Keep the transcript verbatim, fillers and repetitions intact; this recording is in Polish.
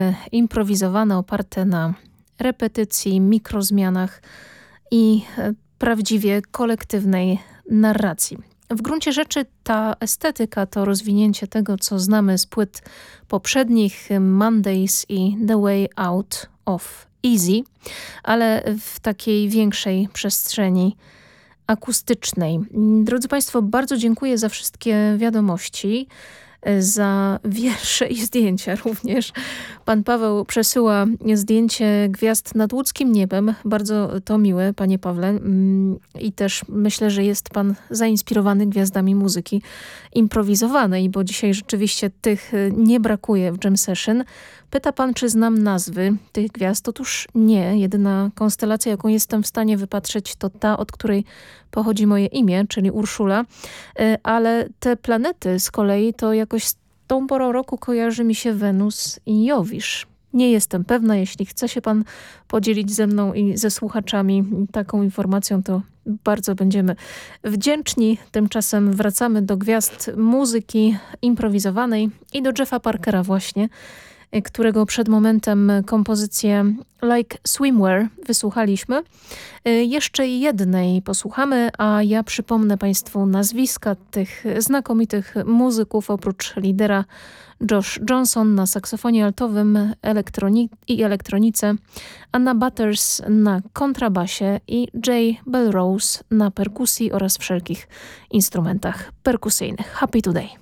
improwizowane, oparte na repetycji, mikrozmianach i prawdziwie kolektywnej narracji. W gruncie rzeczy ta estetyka to rozwinięcie tego, co znamy z płyt poprzednich Mondays i The Way Out of Easy, ale w takiej większej przestrzeni akustycznej. Drodzy Państwo, bardzo dziękuję za wszystkie wiadomości, za wiersze i zdjęcia również. Pan Paweł przesyła zdjęcie gwiazd nad łódzkim niebem. Bardzo to miłe, panie Pawle. I też myślę, że jest pan zainspirowany gwiazdami muzyki improwizowanej, bo dzisiaj rzeczywiście tych nie brakuje w Jam Session. Pyta pan, czy znam nazwy tych gwiazd? Otóż nie. Jedyna konstelacja, jaką jestem w stanie wypatrzeć, to ta, od której pochodzi moje imię, czyli Urszula. Ale te planety z kolei to jakoś z tą porą roku kojarzy mi się Wenus i Jowisz. Nie jestem pewna. Jeśli chce się pan podzielić ze mną i ze słuchaczami taką informacją, to bardzo będziemy wdzięczni. Tymczasem wracamy do gwiazd muzyki improwizowanej i do Jeffa Parkera właśnie, którego przed momentem kompozycję Like Swimwear wysłuchaliśmy. Jeszcze jednej posłuchamy, a ja przypomnę Państwu nazwiska tych znakomitych muzyków. Oprócz lidera Josh Johnson na saksofonie altowym elektroni- i elektronice, Anna Butters na kontrabasie i Jay Belrose na perkusji oraz wszelkich instrumentach perkusyjnych. Happy Today!